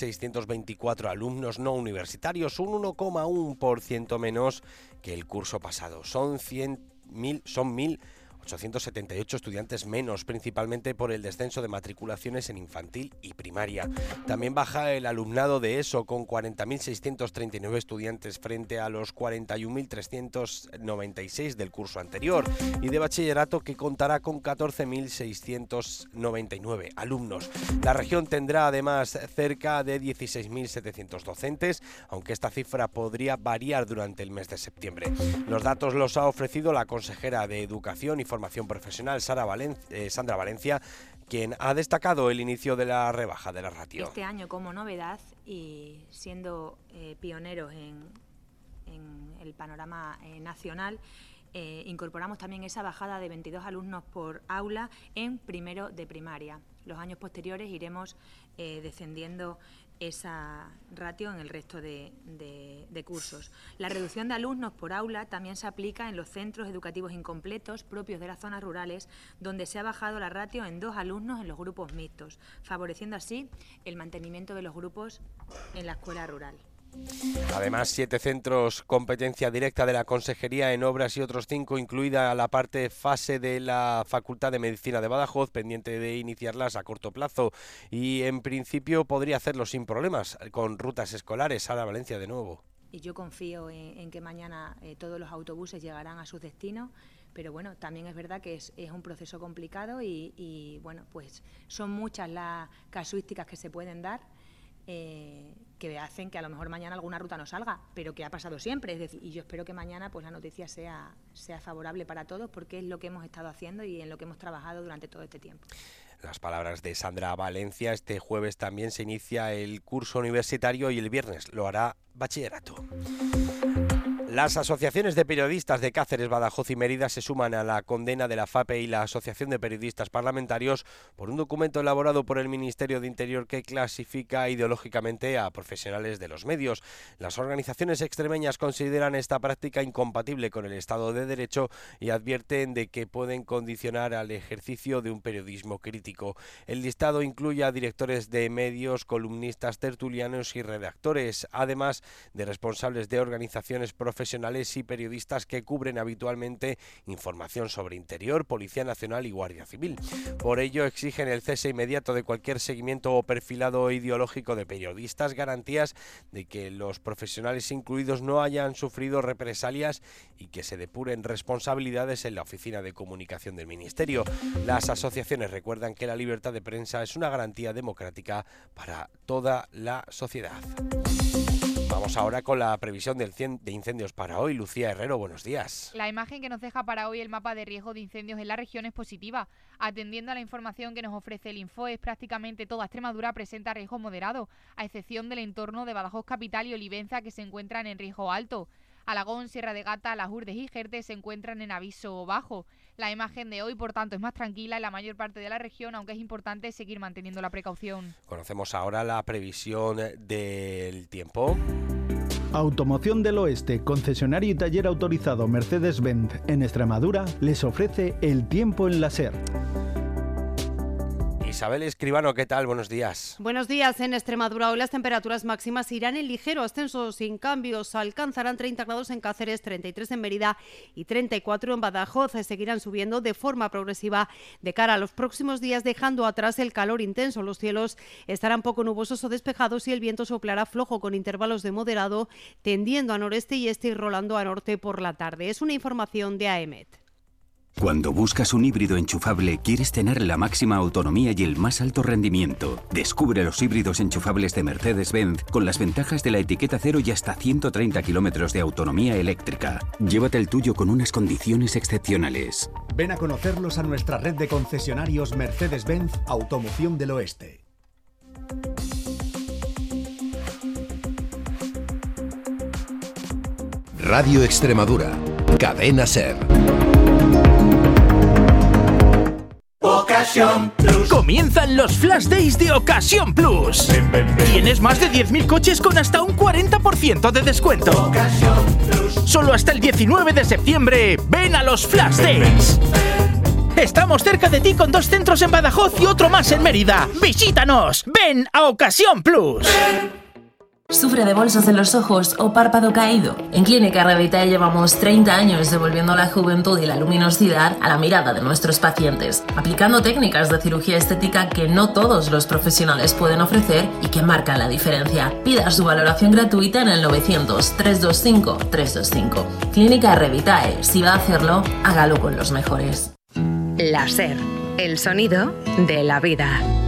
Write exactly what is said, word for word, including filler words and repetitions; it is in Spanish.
seiscientos veinticuatro alumnos no universitarios, un uno coma uno por ciento menos que el curso pasado. Son cien mil, son mil ochocientos setenta y ocho estudiantes menos, principalmente por el descenso de matriculaciones en infantil y primaria. También baja el alumnado de ESO, con cuarenta mil seiscientos treinta y nueve estudiantes frente a los cuarenta y un mil trescientos noventa y seis del curso anterior, y de bachillerato, que contará con catorce mil seiscientos noventa y nueve alumnos. La región tendrá además cerca de dieciséis mil setecientos docentes, aunque esta cifra podría variar durante el mes de septiembre. Los datos los ha ofrecido la consejera de Educación y Formación Profesional, Sara Valen- eh, Sandra Valencia, quien ha destacado el inicio de la rebaja de la ratio. Este año, como novedad y siendo eh, pioneros en, en el panorama eh, nacional, eh, incorporamos también esa bajada de veintidós alumnos por aula en primero de primaria. Los años posteriores iremos eh, descendiendo esa ratio en el resto de, de, de cursos. La reducción de alumnos por aula también se aplica en los centros educativos incompletos propios de las zonas rurales, donde se ha bajado la ratio en dos alumnos en los grupos mixtos, favoreciendo así el mantenimiento de los grupos en la escuela rural. Además, siete centros competencia directa de la Consejería en obras y otros cinco, incluida la parte fase de la Facultad de Medicina de Badajoz, pendiente de iniciarlas a corto plazo, y en principio podría hacerlo sin problemas, con rutas escolares. Sara Valencia de nuevo. Y yo confío en, en que mañana eh, todos los autobuses llegarán a sus destinos, pero bueno, también es verdad que es, es un proceso complicado y, y bueno, pues son muchas las casuísticas que se pueden dar, Eh, que hacen que a lo mejor mañana alguna ruta no salga, pero que ha pasado siempre, es decir, y yo espero que mañana pues la noticia sea, sea favorable para todos, porque es lo que hemos estado haciendo y en lo que hemos trabajado durante todo este tiempo. Las palabras de Sandra Valencia. Este jueves también se inicia el curso universitario y el viernes lo hará bachillerato. Las asociaciones de periodistas de Cáceres, Badajoz y Mérida se suman a la condena de la FAPE y la Asociación de Periodistas Parlamentarios por un documento elaborado por el Ministerio de Interior que clasifica ideológicamente a profesionales de los medios. Las organizaciones extremeñas consideran esta práctica incompatible con el Estado de Derecho y advierten de que pueden condicionar al ejercicio de un periodismo crítico. El listado incluye a directores de medios, columnistas, tertulianos y redactores, además de responsables de organizaciones profesionales profesionales y periodistas que cubren habitualmente información sobre Interior, Policía Nacional y Guardia Civil. Por ello exigen el cese inmediato de cualquier seguimiento o perfilado ideológico de periodistas, garantías de que los profesionales incluidos no hayan sufrido represalias y que se depuren responsabilidades en la Oficina de Comunicación del Ministerio. Las asociaciones recuerdan que la libertad de prensa es una garantía democrática para toda la sociedad. Vamos ahora con la previsión del cien de incendios para hoy. Lucía Herrero, buenos días. La imagen que nos deja para hoy el mapa de riesgo de incendios en la región es positiva. Atendiendo a la información que nos ofrece el Infoes, prácticamente toda Extremadura presenta riesgo moderado, a excepción del entorno de Badajoz capital y Olivenza, que se encuentran en riesgo alto. Alagón, Sierra de Gata, Las Urdes y Jerez se encuentran en aviso bajo. La imagen de hoy, por tanto, es más tranquila en la mayor parte de la región, aunque es importante seguir manteniendo la precaución. Conocemos ahora la previsión del tiempo. Automoción del Oeste, concesionario y taller autorizado Mercedes-Benz en Extremadura, les ofrece el tiempo en la SER. Isabel Escribano, ¿qué tal? Buenos días. Buenos días. En Extremadura hoy las temperaturas máximas irán en ligero ascenso sin cambios. Alcanzarán treinta grados en Cáceres, treinta y tres en Mérida y treinta y cuatro en Badajoz. Seguirán subiendo de forma progresiva de cara a los próximos días, dejando atrás el calor intenso. Los cielos estarán poco nubosos o despejados y el viento soplará flojo con intervalos de moderado, tendiendo a noreste y este y rolando a norte por la tarde. Es una información de A E M E T. Cuando buscas un híbrido enchufable, quieres tener la máxima autonomía y el más alto rendimiento. Descubre los híbridos enchufables de Mercedes-Benz con las ventajas de la etiqueta cero y hasta ciento treinta kilómetros de autonomía eléctrica. Llévate el tuyo con unas condiciones excepcionales. Ven a conocerlos a nuestra red de concesionarios Mercedes-Benz Automoción del Oeste. Radio Extremadura, Cadena SER. Ocasión Plus. Comienzan los Flash Days de Ocasión Plus. Ven, ven, ven. Tienes más de diez mil coches con hasta un cuarenta por ciento de descuento. Ocasión Plus. Solo hasta el diecinueve de septiembre. Ven a los Flash Days. Ven, ven. Estamos cerca de ti con dos centros en Badajoz y otro más en Mérida. ¡Visítanos! ¡Ven a Ocasión Plus! ¿Sufre de bolsas en los ojos o párpado caído? En Clínica Revitae llevamos treinta años devolviendo la juventud y la luminosidad a la mirada de nuestros pacientes, aplicando técnicas de cirugía estética que no todos los profesionales pueden ofrecer y que marcan la diferencia. Pida su valoración gratuita en el novecientos, trescientos veinticinco, trescientos veinticinco. Clínica Revitae, si va a hacerlo, hágalo con los mejores. Láser, el sonido de la vida.